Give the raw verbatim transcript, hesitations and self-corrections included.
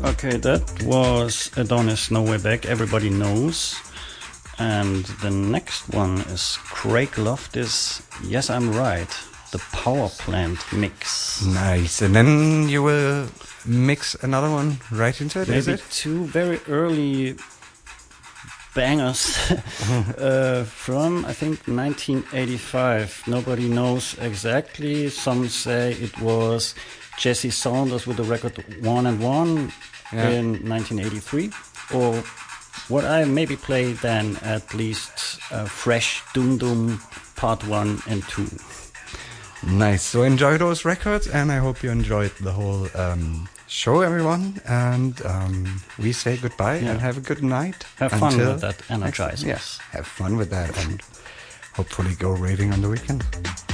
Okay, that was Adonis No Way Back, everybody knows. And the next one is Craig Loftus, Yes I'm Right, the Power Plant mix. Nice. And then you will mix another one right into it, Maybe is it? two very early bangers uh, from, I think, nineteen eighty-five. Nobody knows exactly. Some say it was Jesse Saunders with the record One and One yeah. in nineteen eighty-three. Or what I maybe played then, at least uh, Fresh Doom Doom Part one and two. Nice. So enjoy those records, and I hope you enjoyed the whole um, show, everyone. And um, we say goodbye yeah. and have a good night. Have fun with that Energize. Yes, have fun with that, and hopefully go raving on the weekend.